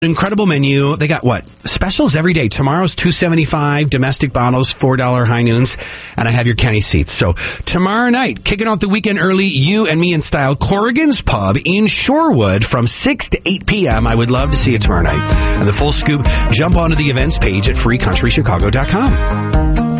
Incredible menu. They got what? Specials every day. Tomorrow's $2.75, domestic bottles, $4 high noons, and I have your county seats. So tomorrow night, kicking off the weekend early, you and me in style, Corrigan's Pub in Shorewood from 6 to 8 p.m. I would love to see you tomorrow night. And the full scoop, jump onto the events page at freecountrychicago.com.